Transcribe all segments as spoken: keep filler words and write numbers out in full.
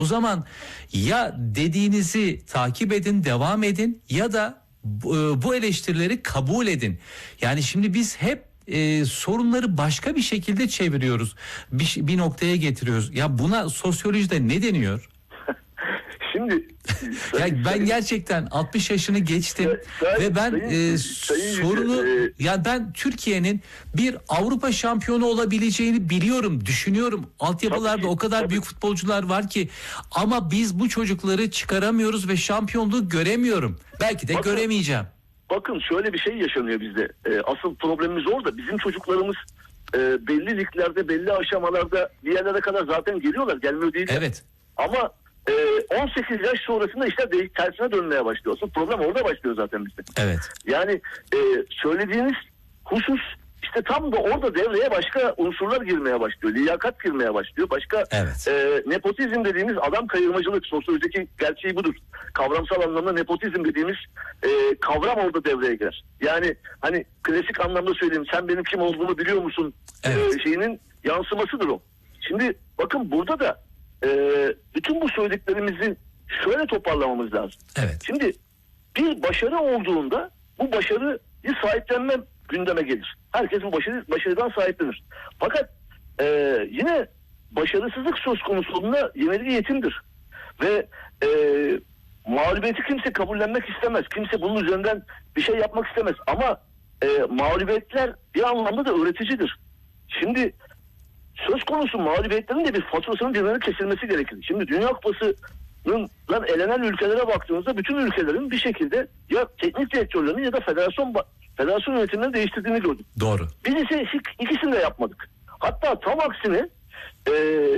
O zaman ya dediğinizi takip edin, devam edin ya da bu, bu eleştirileri kabul edin. Yani şimdi biz hep e, sorunları başka bir şekilde çeviriyoruz. Bir, bir noktaya getiriyoruz. Ya buna sosyolojide ne deniyor? Şimdi ya ben gerçekten altmış yaşını geçtim sayın, ve ben sayın, e, sayın sorunu e, ya ben Türkiye'nin bir Avrupa şampiyonu olabileceğini biliyorum, düşünüyorum. Altyapılarda o kadar tabii. büyük futbolcular var ki ama biz bu çocukları çıkaramıyoruz ve şampiyonluğu göremiyorum. Belki de bakın, göremeyeceğim. Bakın şöyle bir şey yaşanıyor bizde. E, asıl problemimiz orada. Bizim çocuklarımız e, belli liglerde, belli aşamalarda bir yerlere kadar zaten geliyorlar. Gelmiyor değil. Evet. Ama on sekiz yaş sonrasında işler değil, tersine dönmeye başlıyor. Aslında problem orada başlıyor zaten bizde. Evet. Yani e, söylediğiniz husus işte tam da orada devreye başka unsurlar girmeye başlıyor. Liyakat girmeye başlıyor. Başka evet. e, nepotizm dediğimiz adam kayırmacılık, sosyolojideki gerçeği budur. Kavramsal anlamda nepotizm dediğimiz e, kavram orada devreye girer. Yani hani klasik anlamda söyleyeyim, sen benim kim olduğumu biliyor musun evet. e, şeyinin yansımasıdır o. Şimdi bakın burada da Ee, bütün bu söylediklerimizi şöyle toparlamamız lazım. Evet. Şimdi bir başarı olduğunda bu başarıyı sahiplenme gündeme gelir. Herkes bu başarı, başarıdan sahiplenir. Fakat e, yine başarısızlık söz konusu olduğunda yenilgi yetimdir. Ve e, mağlubiyeti kimse kabullenmek istemez. Kimse bunun üzerinden bir şey yapmak istemez. Ama e, mağlubiyetler bir anlamda da öğreticidir. Şimdi söz konusu mağlubiyetlerin de bir faturasının dinleri kesilmesi gerekir. Şimdi Dünya Kupası'nın elenen ülkelere baktığımızda bütün ülkelerin bir şekilde ya teknik direktörlerini ya da federasyon federasyon yönetimlerini değiştirdiğini gördük. Doğru. Birisi ikisini de yapmadık. Hatta tam aksine e,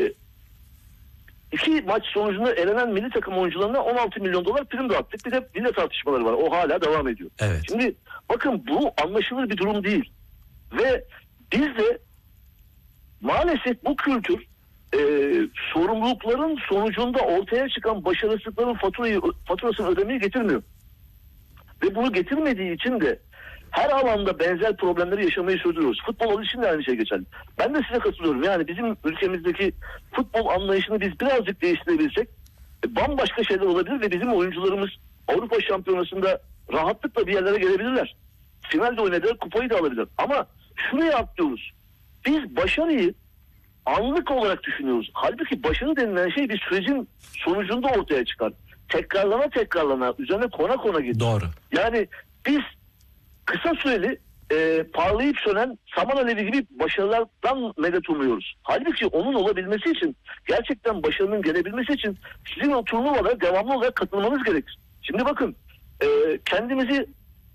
iki maç sonucunda elenen milli takım oyuncularına on altı milyon dolar prim dağıttık. Bir de bile tartışmaları var. O hala devam ediyor. Evet. Şimdi bakın bu anlaşılır bir durum değil. Ve biz de maalesef bu kültür e, sorumlulukların sonucunda ortaya çıkan başarısızlıkların faturayı, faturasını ödemeyi getirmiyor. Ve bunu getirmediği için de her alanda benzer problemleri yaşamayı sürdürüyoruz. Futbol için de aynı şey geçerli. Ben de size katılıyorum. Yani bizim ülkemizdeki futbol anlayışını biz birazcık değiştirebilsek e, bambaşka şeyler olabilir ve bizim oyuncularımız Avrupa Şampiyonası'nda rahatlıkla bir yerlere gelebilirler. Finalde oynadılar, kupayı da alabilirler. Ama şuraya atlıyoruz. Biz başarıyı anlık olarak düşünüyoruz. Halbuki başarı denilen şey bir sürecin sonucunda ortaya çıkar. Tekrarlana tekrarlana, üzerine kona kona gidiyor. Doğru. Yani biz kısa süreli e, parlayıp sönen saman alevi gibi başarılardan medet umuyoruz. Halbuki onun olabilmesi için, gerçekten başarının gelebilmesi için sizin o turnuvalara devamlı olarak katılmanız gerekir. Şimdi bakın, e, kendimizi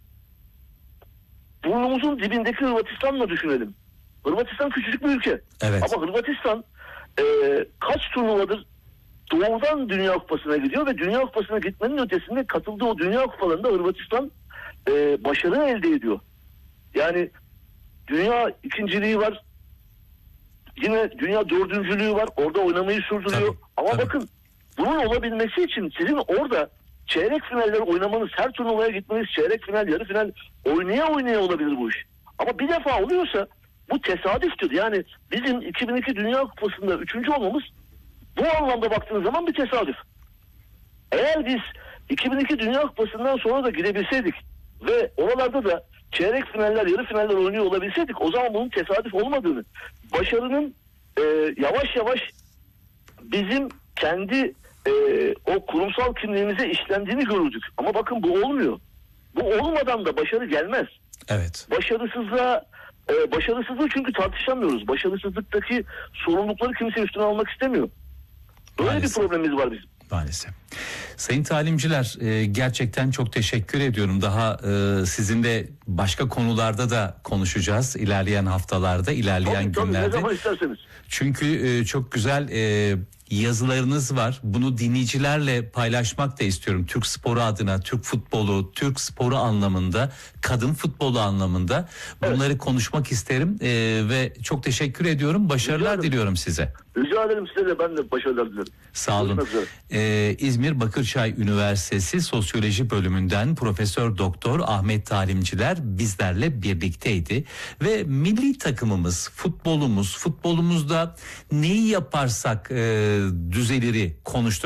burnumuzun dibindeki Hırvatistan'la düşünelim. Hırvatistan küçücük bir ülke. Evet. Ama Hırvatistan e, kaç turnuvadır doğrudan Dünya Kupası'na gidiyor ve Dünya Kupası'na gitmenin ötesinde katıldığı o Dünya Kupalarında Hırvatistan e, başarı elde ediyor. Yani dünya ikinciliği var. Yine dünya dördüncülüğü var. Orada oynamayı sürdürüyor. Tabii, Ama tabii. bakın bunun olabilmesi için sizin orada çeyrek finaller oynamanız, her turnuvaya gitmeniz, çeyrek final, yarı final oynaya oynaya olabilir bu iş. Ama bir defa oluyorsa bu tesadüftür. Yani bizim iki bin iki Dünya Kupası'nda üçüncü olmamız bu anlamda baktığınız zaman bir tesadüf. Eğer biz iki bin iki Dünya Kupası'ndan sonra da gidebilseydik ve oralarda da çeyrek finaller, yarı finaller oynuyor olabilseydik, o zaman bunun tesadüf olmadığını, başarının e, yavaş yavaş bizim kendi e, o kurumsal kimliğimize işlendiğini görürdük. Ama bakın bu olmuyor. Bu olmadan da başarı gelmez. Evet. Başarısızlığa e, başarısızlığı çünkü tartışamıyoruz. Başarısızlıktaki sorumlulukları kimse üstüne almak istemiyor. Böyle Maalesef. bir problemimiz var bizim. Maalesef. Sayın talimciler, e, gerçekten çok teşekkür ediyorum. Daha e, sizinle başka konularda da konuşacağız ilerleyen haftalarda, ilerleyen tabii, günlerde. Tabii, ne zaman isterseniz. Çünkü e, çok güzel e, yazılarınız var. Bunu dinleyicilerle paylaşmak da istiyorum. Türk sporu adına, Türk futbolu, Türk sporu anlamında, kadın futbolu anlamında bunları evet. konuşmak isterim e, ve çok teşekkür ediyorum. Başarılar diliyorum size. Rica ederim, size de ben de başarılar dilerim. Sağ olun. Ee, İzmir Bakırçay Üniversitesi Sosyoloji Bölümünden Profesör Doktor Ahmet Talimciler bizlerle birlikteydi ve milli takımımız, futbolumuz, futbolumuzda neyi yaparsak e, düzeliri konuştuk.